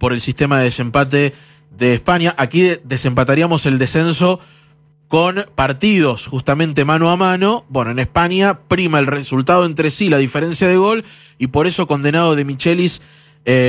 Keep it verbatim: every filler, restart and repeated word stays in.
por el sistema de desempate de España. Aquí desempataríamos el descenso con partidos justamente mano a mano. Bueno, en España prima el resultado entre sí, la diferencia de gol, y por eso Condenado de Michelis